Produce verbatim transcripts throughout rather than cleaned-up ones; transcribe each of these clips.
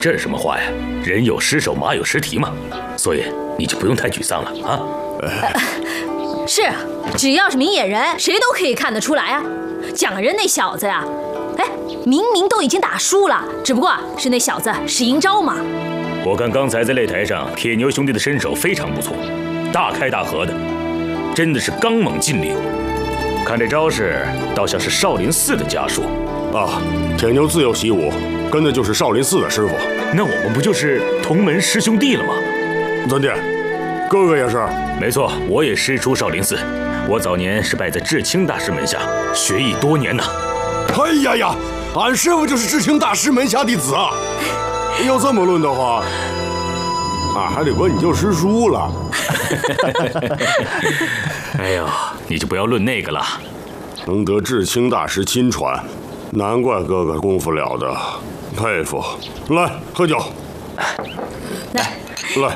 这是什么话呀？人有失手，马有失蹄嘛。所以你就不用太沮丧了啊。 呃、是，只要是明眼人，谁都可以看得出来啊。蒋仁那小子呀，哎，明明都已经打输了，只不过是那小子使阴招嘛。 我看刚才在擂台上，铁牛兄弟的身手非常不错，大开大合的，真的是刚猛劲力。看这招式，倒像是少林寺的家术啊。铁牛自幼习武，跟的就是少林寺的师傅。 那我们不就是同门师兄弟了吗？ 怎的，哥哥也是？ 没错，我也师出少林寺。我早年是拜在智清大师门下，学艺多年呐。 哎呀呀，俺师傅就是智清大师门下弟子啊。要这么论的话，俺还得管你叫师叔了。 哎呦，你就不要论那个了。 能得智清大师亲传，难怪哥哥功夫了得，佩服。来，喝酒。 来， 来。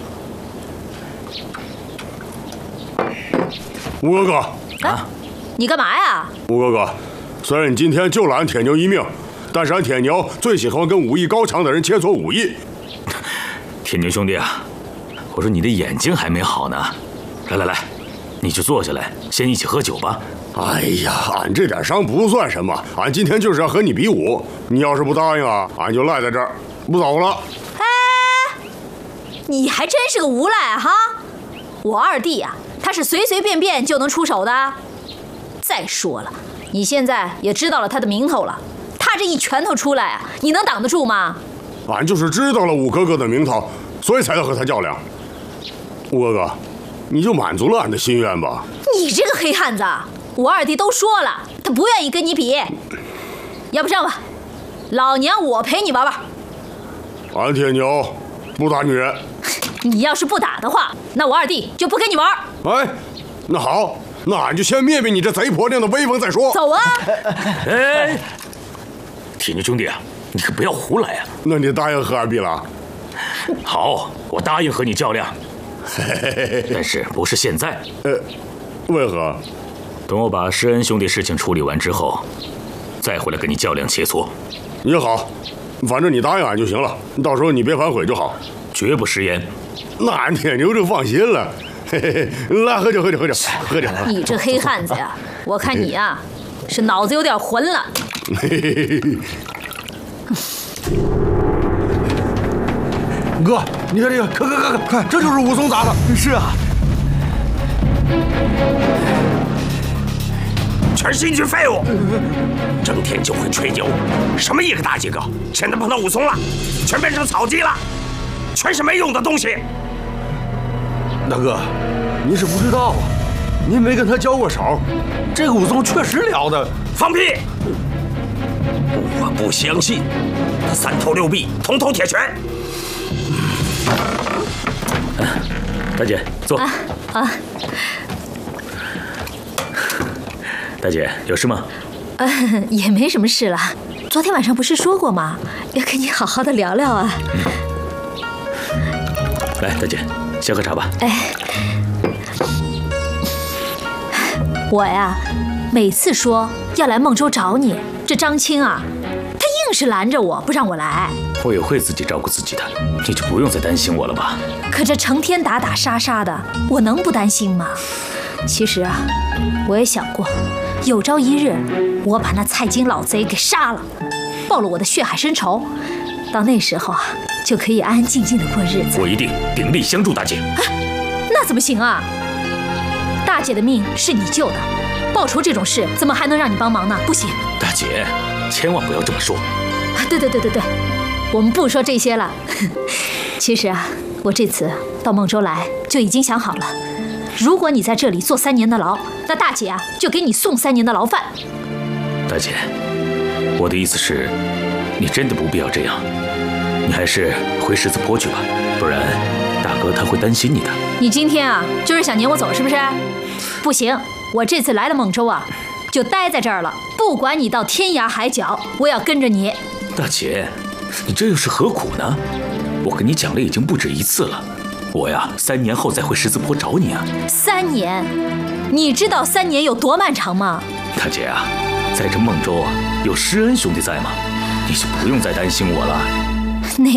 吴哥哥， 啊，你干嘛呀？ 吴哥哥，虽然你今天救了俺铁牛一命，但是俺铁牛最喜欢跟武艺高强的人切磋武艺。 铁牛兄弟啊，我说你的眼睛还没好呢。来来来，你就坐下来，先一起喝酒吧。 哎呀，俺这点伤不算什么，俺今天就是要和你比武。你要是不答应啊，俺就赖在这儿不走了。 哎，你还真是个无赖哈！我二弟呀、啊，他是随随便便就能出手的。再说了，你现在也知道了他的名头了，他这一拳头出来啊，你能挡得住吗？ 俺就是知道了武哥哥的名头，所以才要和他较量。武哥哥，你就满足了俺的心愿吧。 你这个黑汉子，我二弟都说了，他不愿意跟你比。要不这样吧，老娘我陪你玩玩。 俺铁牛不打女人。 你要是不打的话，那我二弟就不跟你玩。 哎，那好，那俺就先灭灭你这贼婆娘的威风再说。 走啊！ 哎，铁牛兄弟啊，你可不要胡来啊！ 那你答应和俺比了？ 好，我答应和你较量，但是不是现在？ 呃，为何？ 等我把施恩兄弟事情处理完之后，再回来跟你较量切磋。 也好，反正你答应俺就行了，到时候你别反悔就好。 绝不食言。 那俺铁牛就放心了。嘿嘿，来喝酒，喝酒，喝酒，喝酒。 你这黑汉子呀，我看你呀是脑子有点混了。 嘿嘿嘿。 哥，你看这个，看看看看，看，这就是武松砸的。 是啊。 全是一群废物，整天就会吹牛，什么一个大几个，现在碰到武松了，全变成草鸡了，全是没用的东西。 大哥，您是不知道啊，您没跟他交过手，这个武松确实了得。 放屁！我不相信，他三头六臂，通透铁拳。 大姐，坐。 啊啊！ 大姐，有事吗？ 呃，也没什么事了。昨天晚上不是说过吗？要跟你好好的聊聊啊。 嗯、来，大姐，先喝茶吧。 哎，我呀，每次说要来孟州找你，这张青啊，他硬是拦着我不让我来。 我也会自己照顾自己的，你就不用再担心我了吧？ 可这成天打打杀杀的，我能不担心吗？其实啊，我也想过，有朝一日我把那蔡京老贼给杀了，报了我的血海深仇，到那时候啊，就可以安安静静的过日子。 我一定鼎力相助大姐。 啊，那怎么行啊？大姐的命是你救的，报仇这种事怎么还能让你帮忙呢？不行。 大姐，千万不要这么说。 啊，对对对对对，我们不说这些了。其实啊，我这次到孟州来就已经想好了。如果你在这里坐三年的牢，那大姐啊就给你送三年的牢饭。 大姐，我的意思是，你真的不必要这样，你还是回十字坡去吧，不然大哥他会担心你的。 你今天啊就是想撵我走是不是？不行，我这次来了孟州啊，就待在这儿了，不管你到天涯海角，我要跟着你。 大姐，你这又是何苦呢？我跟你讲了已经不止一次了。我呀，三年后再回十字坡找你啊！ 三年，你知道三年有多漫长吗？ 大姐啊，在这孟州啊，有施恩兄弟在吗？你就不用再担心我了。 那